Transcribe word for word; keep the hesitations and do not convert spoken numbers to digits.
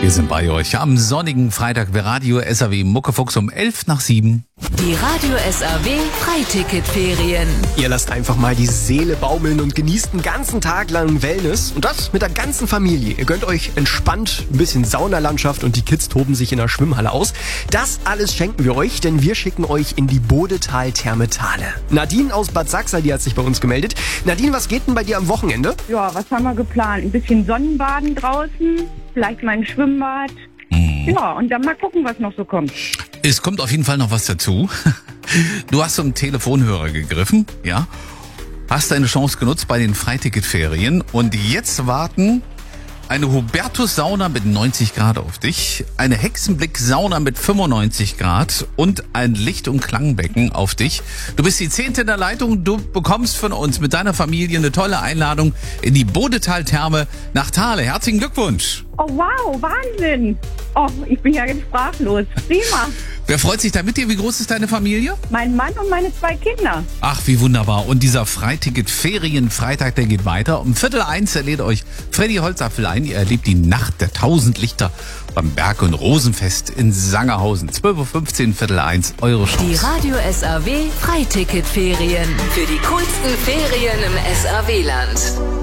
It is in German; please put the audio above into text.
Wir sind bei euch am sonnigen Freitag bei Radio S A W Muckefuchs um elf nach sieben. Die Radio S A W Freiticketferien. Ihr lasst einfach mal die Seele baumeln und genießt einen ganzen Tag lang Wellness. Und das mit der ganzen Familie. Ihr gönnt euch entspannt ein bisschen Saunalandschaft und die Kids toben sich in der Schwimmhalle aus. Das alles schenken wir euch, denn wir schicken euch in die Bodetal-Therme Thale. Nadine aus Bad Sachsa, die hat sich bei uns gemeldet. Nadine, was geht denn bei dir am Wochenende? Ja, was haben wir geplant? Ein bisschen Sonnenbaden draußen, vielleicht mal ein Schwimmbad. Mhm. Ja, und dann mal gucken, was noch so kommt. Es kommt auf jeden Fall noch was dazu. Du hast zum Telefonhörer gegriffen, ja, hast deine Chance genutzt bei den Freiticketferien und jetzt warten eine Hubertus-Sauna mit neunzig Grad auf dich, eine Hexenblick-Sauna mit fünfundneunzig Grad und ein Licht- und Klangbecken auf dich. Du bist die Zehnte in der Leitung, du bekommst von uns mit deiner Familie eine tolle Einladung in die Bodetal-Therme nach Thale. Herzlichen Glückwunsch! Oh wow, Wahnsinn! Oh, ich bin ja jetzt sprachlos. Prima! Wer freut sich da mit dir? Wie groß ist deine Familie? Mein Mann und meine zwei Kinder. Ach, wie wunderbar. Und dieser Freiticket-Ferien-Freitag, der geht weiter. Um Viertel eins erlädt euch Freddy Holzapfel ein. Ihr erlebt die Nacht der tausend Lichter beim Berg- und Rosenfest in Sangerhausen. zwölf Uhr fünfzehn, Viertel eins, eure Chance. Die Radio S A W Freiticketferien. Für die coolsten Ferien im S A W-Land.